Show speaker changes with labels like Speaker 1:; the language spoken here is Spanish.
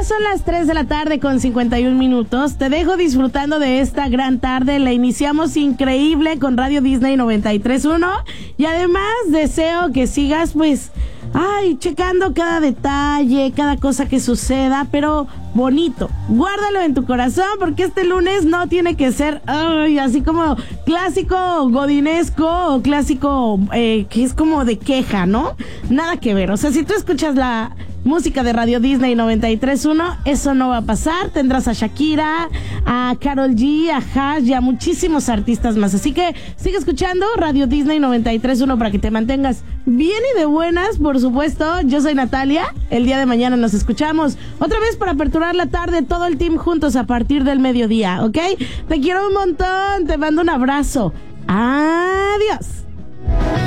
Speaker 1: son las 3 de la tarde con 51 minutos. Te dejo disfrutando de esta gran tarde. La iniciamos increíble con Radio Disney 93.1. Y además deseo que sigas, pues, checando cada detalle, cada cosa que suceda, pero bonito. Guárdalo en tu corazón porque este lunes no tiene que ser así como clásico godinesco o clásico que es como de queja, ¿no? Nada que ver. O sea, si tú escuchas la música de Radio Disney 93.1, eso no va a pasar. Tendrás a Shakira, a Karol G, a Hash y a muchísimos artistas más. Así que sigue escuchando Radio Disney 93.1 para que te mantengas bien y de buenas, por supuesto. Yo soy Natalia. El día de mañana nos escuchamos otra vez para aperturar la tarde, todo el team juntos a partir del mediodía, ¿ok? Te quiero un montón. Te mando un abrazo. Adiós.